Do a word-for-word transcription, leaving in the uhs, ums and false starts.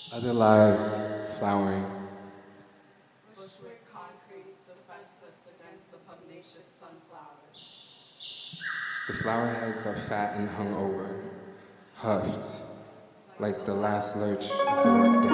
Other lives flowering. Bushwick concrete defenseless against the pugnacious sunflowers. The flower heads are fat and hung over, huffed, like the last lurch of the workday.